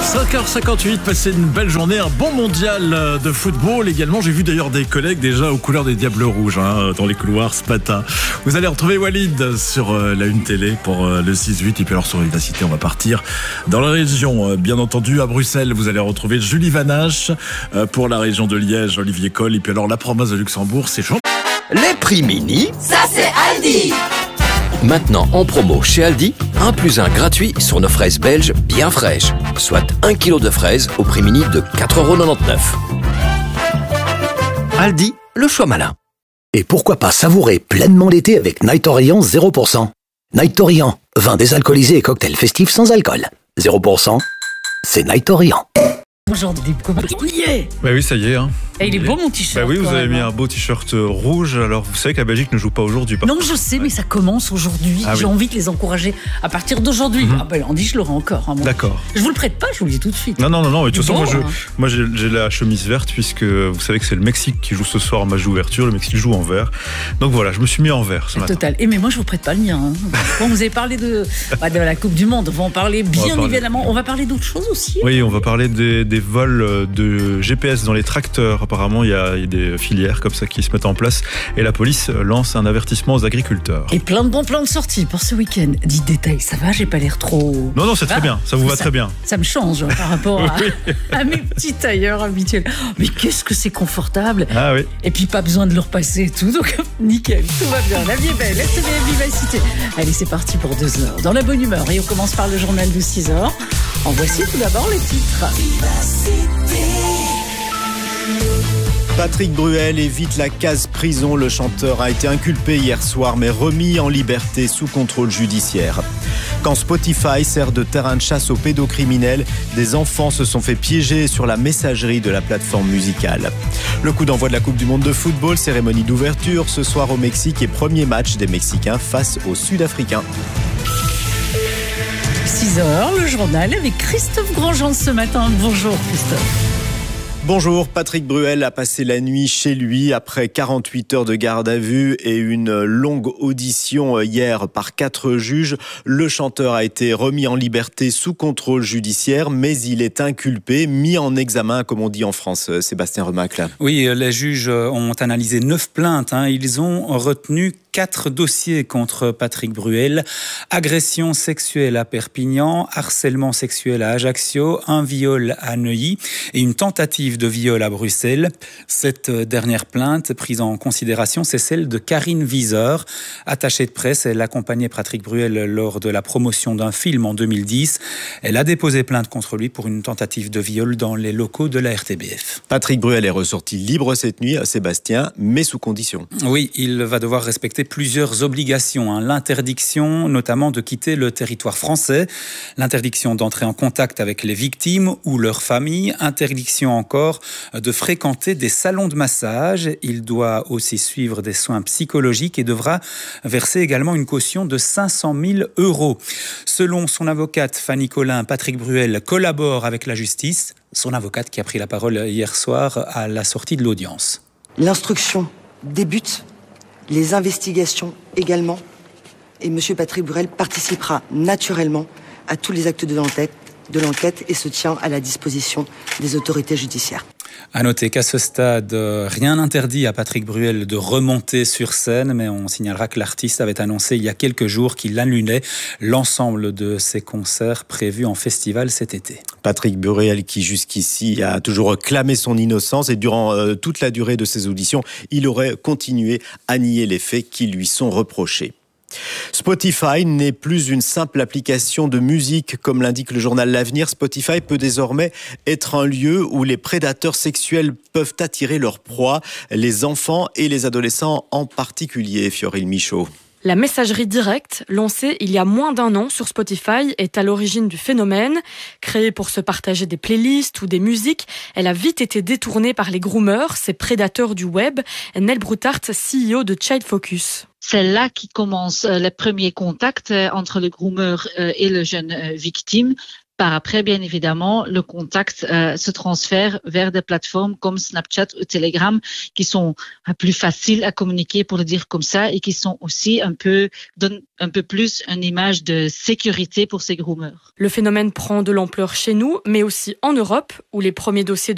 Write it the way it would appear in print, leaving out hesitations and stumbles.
5h58, passez une belle journée, un bon mondial de football également. J'ai vu d'ailleurs des collègues déjà aux couleurs des Diables Rouges dans les couloirs ce matin. Vous allez retrouver Walid sur la Une Télé pour le 6-8. Et puis alors sur Vivacité, on va partir dans la région, bien entendu à Bruxelles. Vous allez retrouver Julie Vanache pour la région de Liège, Olivier Coll. Et puis alors la province de Luxembourg, c'est Jean. Les prix mini, ça c'est Aldi. Maintenant en promo chez Aldi, 1 + 1 gratuit sur nos fraises belges bien fraîches. Soit 1 kg de fraises au prix mini de 4,99 €. Aldi, le choix malin. Et pourquoi pas savourer pleinement l'été avec Night Orient 0%. Night Orient, vin désalcoolisé et cocktail festif sans alcool. 0%, c'est Night Orient. Aujourd'hui, comment yeah. Bah oui, ça y est. Et il est beau mon t-shirt. Bah oui, vous avez mis un beau t-shirt rouge. Alors vous savez que la Belgique ne joue pas aujourd'hui. Non, je sais, mais ça commence aujourd'hui. J'ai envie de les encourager à partir d'aujourd'hui. Ah ben lundi, je l'aurai encore. D'accord. Je vous le prête pas, je vous le dis tout de suite. Non. Mais de toute façon, moi j'ai la chemise verte puisque vous savez que c'est le Mexique qui joue ce soir en match d'ouverture. Le Mexique joue en vert. Donc voilà, je me suis mis en vert ce matin. Total. Et mais moi, je vous prête pas le mien. Bon, vous avez parlé de la Coupe du Monde. On va en parler bien évidemment. On va parler d'autres choses aussi. Oui, on va parler des vols de GPS dans les tracteurs. Apparemment, il y a des filières comme ça qui se mettent en place et la police lance un avertissement aux agriculteurs. Et plein de bons plans de sortie pour ce week-end. Dites détail, ça va, j'ai pas l'air trop... Non, c'est très bien, ça vous va très bien. Ça me change par rapport à mes petits tailleurs habituels. Mais qu'est-ce que c'est confortable. Ah oui. Et puis pas besoin de le repasser et tout, donc nickel, tout va bien. La vie est belle, STVM Vivacité. Allez, c'est parti pour 2 heures. Dans la bonne humeur, et on commence par le journal de 6 heures. En voici tout d'abord les titres. Patrick Bruel évite la case prison. Le chanteur a été inculpé hier soir mais remis en liberté sous contrôle judiciaire. Quand Spotify sert de terrain de chasse aux pédocriminels, des enfants se sont fait piéger sur la messagerie de la plateforme musicale. Le coup d'envoi de la Coupe du Monde de football, cérémonie d'ouverture ce soir au Mexique et premier match des Mexicains face aux Sud-Africains. 6h, le journal avec Christophe Grandjean ce matin. Bonjour Christophe. Bonjour, Patrick Bruel a passé la nuit chez lui après 48 heures de garde à vue et une longue audition hier par 4 juges. Le chanteur a été remis en liberté sous contrôle judiciaire, mais il est inculpé, mis en examen, comme on dit en France. Sébastien Remacle. Oui, les juges ont analysé 9 plaintes. Ils ont retenu 4 dossiers contre Patrick Bruel. Agression sexuelle à Perpignan, harcèlement sexuel à Ajaccio, un viol à Neuilly et une tentative de viol à Bruxelles. Cette dernière plainte prise en considération, c'est celle de Karine Viseur. Attachée de presse, elle accompagnait Patrick Bruel lors de la promotion d'un film en 2010. Elle a déposé plainte contre lui pour une tentative de viol dans les locaux de la RTBF. Patrick Bruel est ressorti libre cette nuit, Sébastien, mais sous condition. Oui, il va devoir respecter plusieurs obligations. L'interdiction notamment de quitter le territoire français, l'interdiction d'entrer en contact avec les victimes ou leurs familles, interdiction encore de fréquenter des salons de massage. Il doit aussi suivre des soins psychologiques et devra verser également une caution de 500 000 €. Selon son avocate Fanny Collin, Patrick Bruel collabore avec la justice. Son avocate qui a pris la parole hier soir à la sortie de l'audience. L'instruction débute, les investigations également, et M. Patrick Bruel participera naturellement à tous les actes de l'enquête et se tient à la disposition des autorités judiciaires. À noter qu'à ce stade, rien n'interdit à Patrick Bruel de remonter sur scène, mais on signalera que l'artiste avait annoncé il y a quelques jours qu'il annulait l'ensemble de ses concerts prévus en festival cet été. Patrick Bruel qui jusqu'ici a toujours clamé son innocence et durant toute la durée de ses auditions, il aurait continué à nier les faits qui lui sont reprochés. Spotify n'est plus une simple application de musique, comme l'indique le journal L'Avenir. Spotify peut désormais être un lieu où les prédateurs sexuels peuvent attirer leur proie, les enfants et les adolescents en particulier. Fioril Michaud. La messagerie directe, lancée il y a moins d'1 an sur Spotify, est à l'origine du phénomène. Créée pour se partager des playlists ou des musiques, elle a vite été détournée par les groomers, ces prédateurs du web. Nell Broutart, CEO de Child Focus. C'est là qui commence les premiers contacts entre le groomer et le jeune victime. Par après, bien évidemment, le contact se transfère vers des plateformes comme Snapchat ou Telegram qui sont plus faciles à communiquer, pour le dire comme ça, et qui sont aussi donnent un peu plus une image de sécurité pour ces groomers. Le phénomène prend de l'ampleur chez nous, mais aussi en Europe, où les premiers dossiers